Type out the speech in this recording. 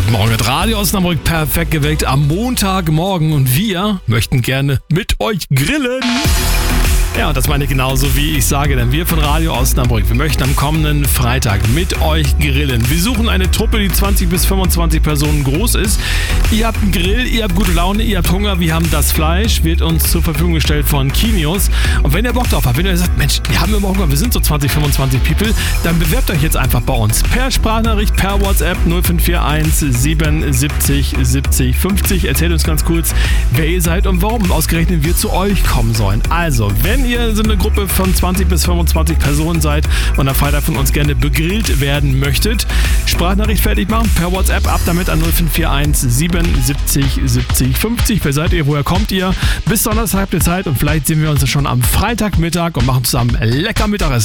Guten Morgen mit Radio Osnabrück, perfekt geweckt am Montagmorgen und wir möchten gerne mit euch grillen. Ja, und das meine ich genauso, wie ich sage, denn wir von Radio Osnabrück, wir möchten am kommenden Freitag mit euch grillen. Wir suchen eine Truppe, die 20 bis 25 Personen groß ist. Ihr habt einen Grill, ihr habt gute Laune, ihr habt Hunger, wir haben das Fleisch, wird uns zur Verfügung gestellt von Kinios. Und wenn ihr Bock drauf habt, wenn ihr sagt, Mensch, wir haben immer Hunger, wir sind so 20, 25 People, dann bewerbt euch jetzt einfach bei uns. Per Sprachnachricht, per WhatsApp 0541 77 70 50. Erzählt uns ganz kurz, wer ihr seid und warum ausgerechnet wir zu euch kommen sollen. Also, wenn ihr so eine Gruppe von 20 bis 25 Personen seid und am Freitag von uns gerne begrillt werden möchtet, Sprachnachricht fertig machen, per WhatsApp ab damit an 0541 77 70 50. Wer seid ihr, woher kommt ihr? Bis Donnerstag habt ihr Zeit und vielleicht sehen wir uns schon am Freitagmittag und machen zusammen lecker Mittagessen.